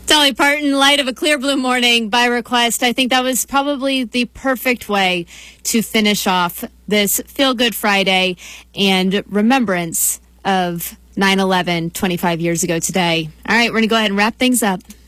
Dolly Parton, Light of a Clear Blue Morning by request. I think that was probably the perfect way to finish off this Feel Good Friday and remembrance of 9/11 25 years ago today. All right, we're going to go ahead and wrap things up.